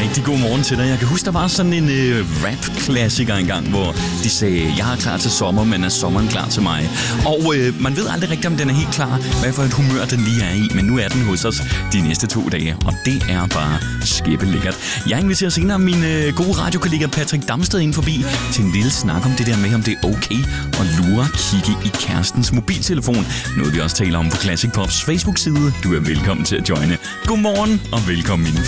rigtig god morgen til dig. Jeg kan huske, der var sådan en rap-klassiker engang, hvor de sagde, jeg er klar til sommer, men er sommeren klar til mig? Og man ved aldrig rigtigt, om den er helt klar, hvad for et humør den lige er i, men nu er den hos os de næste 2 dage, og det er bare skæbbelækkert. Jeg inviterer senere min gode radiokollega Patrick Damsted ind forbi til en lille snak om det der med, om det er okay at lure kigge i kærestens mobiltelefon. Noget vi også taler om på Classic Pops Facebook-side. Du er velkommen til at joine. Godmorgen og velkommen indenfor.